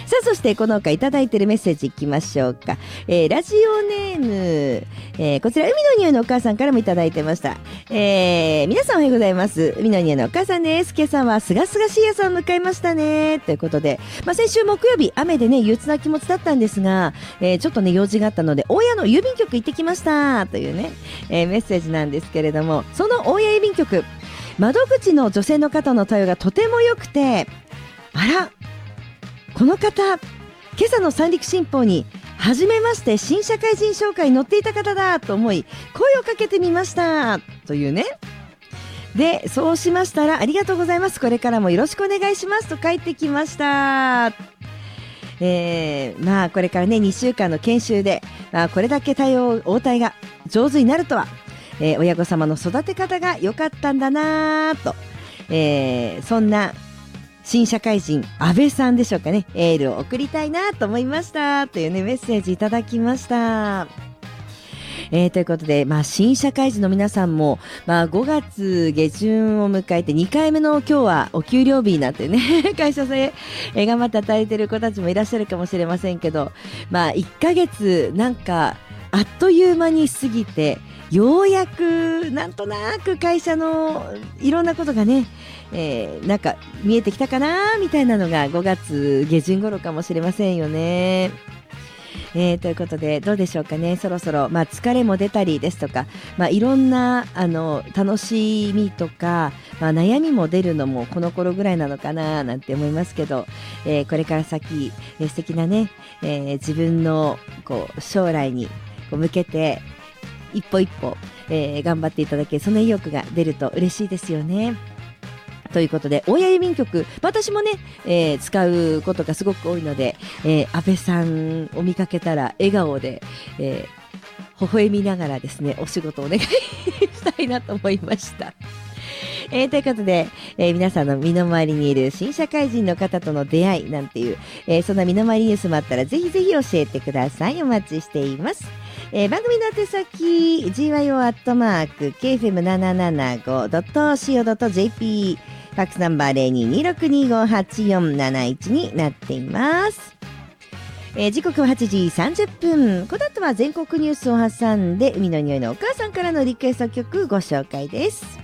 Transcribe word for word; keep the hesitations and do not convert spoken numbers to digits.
さあ、そしてこの他いただいているメッセージいきましょうか。えー、ラジオネーム、えー、こちら海の匂いのお母さんからもいただいてました。えー、皆さんおはようございます。海の匂いのお母さんです。今朝はすがすがしい朝を迎えましたねということで、まあ、先週木曜日雨でね憂鬱な気持ちだったんですが、えー、ちょっとね用事があったので大家の郵便局行ってきましたというね、えー、メッセージなんですけれども、その大家郵便局窓口の女性の方の対応がとても良くて、あらこの方今朝の三陸新報に初めまして新社会人紹介に載っていた方だと思い声をかけてみましたというね。でそうしましたらありがとうございます、これからもよろしくお願いしますと返ってきました。えー、まあこれからねにしゅうかんの研修で、まあ、これだけ対応応対が上手になるとは、えー、親御様の育て方が良かったんだなと、えー、そんな新社会人安倍さんでしょうかね、エールを送りたいなと思いましたというねメッセージいただきました。えー、ということで、まあ、新社会人の皆さんも、まあ、ごがつ下旬を迎えてにかいめの今日はお給料日なんてね会社で頑張って働いている子たちもいらっしゃるかもしれませんけど、まあ、いっかげつなんかあっという間に過ぎて、ようやくなんとなく会社のいろんなことがね、えー、なんか見えてきたかなみたいなのがごがつ下旬頃かもしれませんよね。えー、ということでどうでしょうかね、そろそろ、まあ、疲れも出たりですとか、まあ、いろんなあの楽しみとか、まあ、悩みも出るのもこの頃ぐらいなのかななんて思いますけど、えー、これから先、えー、素敵なね、えー、自分のこう将来にこう向けて一歩一歩、えー、頑張っていただけ、その意欲が出ると嬉しいですよね。ということで大家郵便局、私もね、えー、使うことがすごく多いので、えー、安倍さんを見かけたら笑顔で、えー、微笑みながらですねお仕事をお願いしたいなと思いました。えー、ということで、えー、皆さんの身の回りにいる新社会人の方との出会いなんていう、えー、そんな身の回りニュースもあったらぜひぜひ教えてください。お待ちしています。えー、番組の宛先 ジーワイオー アットマーク ケーエフエムななななご ドット シーオー ドット ジェーピー、 ファックスナンバー ゼロにーにーろくにーごーはちよんなないちになっています。えー、時刻ははちじさんじゅっぷん。この後は全国ニュースを挟んで海の匂いのお母さんからのリクエスト曲ご紹介です。